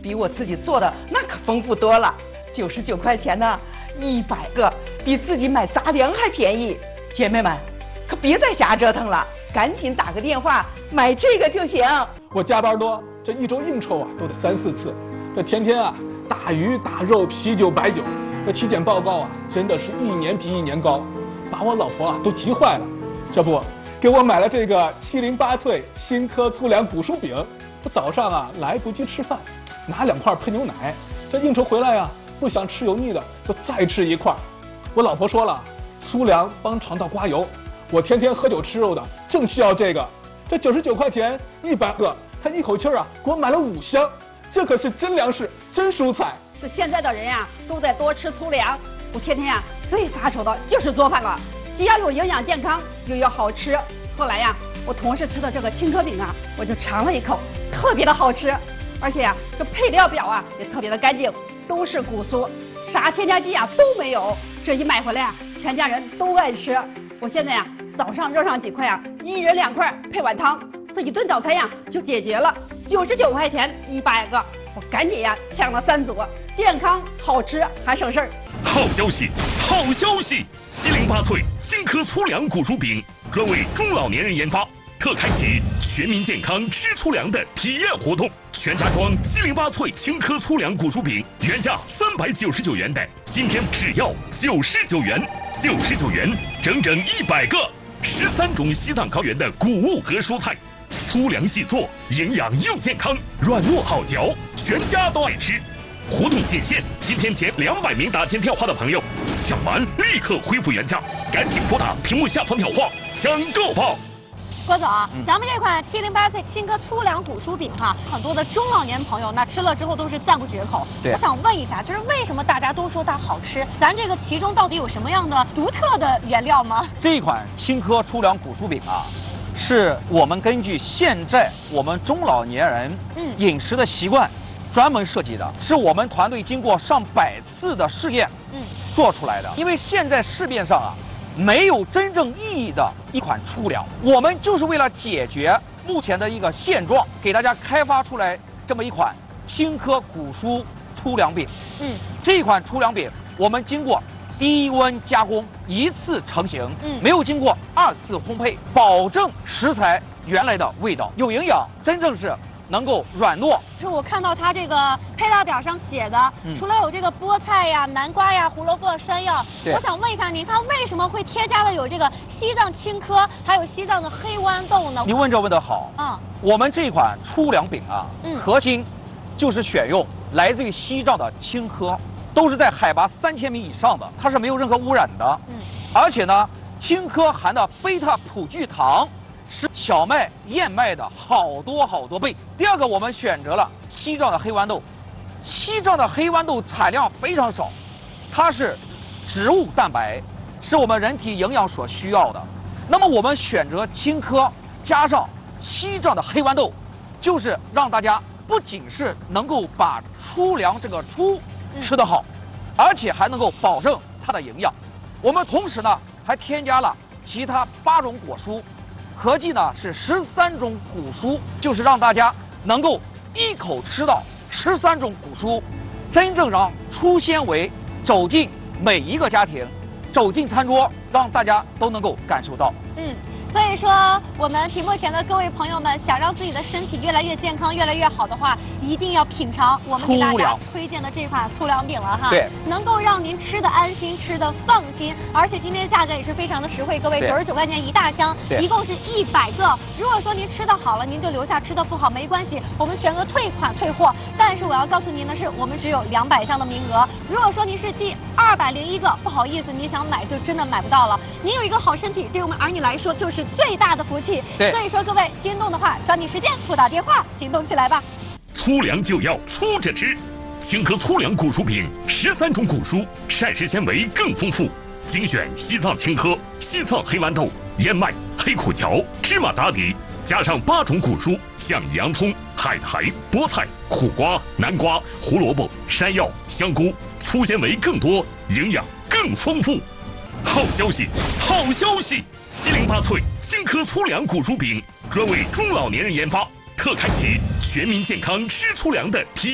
比我自己做的那可丰富多了。99块钱呢，100个，比自己买杂粮还便宜。姐妹们，可别再瞎折腾了，赶紧打个电话买这个就行。 我加班多，这一周应酬啊都得3、4次，这天天啊大鱼大肉、啤酒白酒，这体检报告啊真的是一年比一年高，把我老婆啊都急坏了。这不，给我买了这个708脆青稞粗粮谷薯饼，这早上啊来不及吃饭，拿2块配牛奶，这应酬回来呀，不想吃油腻的就再吃1块。我老婆说了，粗粮帮肠道刮油，我天天喝酒吃肉的正需要这个。这99块钱100个，他一口气啊给我买了5箱，这可是真粮食真蔬菜。 这现在的人呀都得多吃粗粮，我天天呀最发愁的就是做饭了，既要有营养健康又要好吃。后来呀我同事吃的这个青稞饼啊，我就尝了一口，特别的好吃，而且呀这配料表啊也特别的干净，都是谷酥，啥添加剂啊都没有。这一买回来啊，全家人都爱吃。我现在呀早上热上几块啊，1人2块配碗汤，这一顿早餐呀就解决了。99块钱100个，我赶紧呀抢了3组，健康好吃还省事儿。 好消息，好消息！708脆青稞粗粮谷薯饼专为中老年人研发，特开启全民健康吃粗粮的体验活动。全家装708脆青稞粗粮谷薯饼，原价399元的，今天只要99元，99元整整100个，13种西藏高原的谷物和蔬菜，粗粮细做，营养又健康，软糯好嚼，全家都爱吃。活动仅限今天前200名打进电话的朋友，抢完立刻恢复原价，赶紧拨打屏幕下方电话抢购吧。 郭总，咱们这款708脆青稞粗粮谷薯饼哈，很多的中老年朋友那吃了之后都是赞不绝口。我想问一下，就是为什么大家都说它好吃？咱这个其中到底有什么样的独特的原料吗？ 这一款青稞粗粮谷薯饼啊，是我们根据现在我们中老年人饮食的习惯专门设计的，是我们团队经过上百次的试验做出来的。因为现在市面上啊没有真正意义的一款粗粮，我们就是为了解决目前的一个现状，给大家开发出来这么一款青稞谷薯粗粮饼。这款粗粮饼我们经过低温加工，1次成型，没有经过2次烘焙，保证食材原来的味道，有营养，真正是能够软糯。 就我看到它这个配料表上写的，除了有这个菠菜呀、南瓜呀、胡萝卜、山药，我想问一下您，它为什么会添加的有这个西藏青稞，还有西藏的黑豌豆呢？ 您问这问得好。我们这款粗粮饼啊，核心就是选用来自于西藏的青稞，都是在海拔3000米以上的，它是没有任何污染的。而且呢，青稞含的贝塔葡聚糖是小麦、燕麦的好多倍。第二个，我们选择了西藏的黑豌豆，西藏的黑豌豆产量非常少，它是植物蛋白，是我们人体营养所需要的。那么我们选择青稞加上西藏的黑豌豆，就是让大家不仅是能够把粗粮这个粗吃得好，而且还能够保证它的营养。我们同时呢还添加了其他8种果蔬，合计呢是13种谷蔬，就是让大家能够一口吃到13种谷蔬，真正让粗纤维走进每一个家庭，走进餐桌，让大家都能够感受到。 所以说，我们屏幕前的各位朋友们，想让自己的身体越来越健康、越来越好的话，一定要品尝我们给大家推荐的这款粗粮饼了哈。 对， 能够让您吃的安心、吃的放心，而且今天的价格也是非常的实惠，各位99块钱1大箱，一共是100个。如果说您吃的好了，您就留下；吃的不好没关系，我们全额退款退货。但是我要告诉您的是，我们只有200箱的名额。如果说您是第201个，不好意思，你想买就真的买不到了。您有一个好身体，对我们儿女来说就是最大的福气。所以说各位心动的话，抓紧时间拨打电话行动起来吧。 粗粮就要粗着吃，青稞粗粮谷薯饼，13种谷蔬，膳食纤维更丰富，精选西藏青稞、西藏黑豌豆、燕麦、黑苦荞、芝麻打底，加上8种谷蔬，像洋葱、海苔、菠菜、苦瓜、南瓜、胡萝卜、山药、香菇，粗纤维更多，营养更丰富。好消息，好消息！708脆青稞粗粮谷薯饼专为中老年人研发，特开启全民健康吃粗粮的体